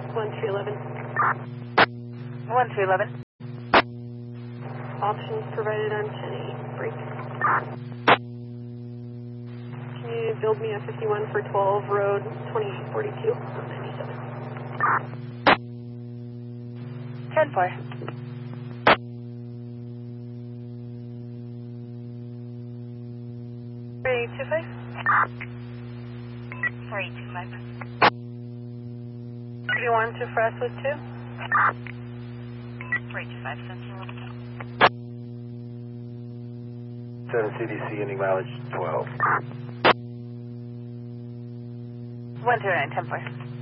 1311. 1311. Options provided on 10-8. Break. Can you build me a 51 for 12, road 2842 on 97? 10-4. Three, 2-5. 3-2-5. 31 to Frostwood 2. 3-2-5, 7 CDC, ending mileage 12. 109, 10-4.